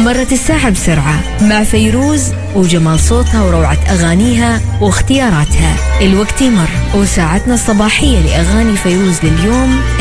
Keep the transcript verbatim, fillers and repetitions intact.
مرت الساعة بسرعة مع فيروز وجمال صوتها وروعة أغانيها واختياراتها. الوقت يمر وساعتنا الصباحية لأغاني فيروز لليوم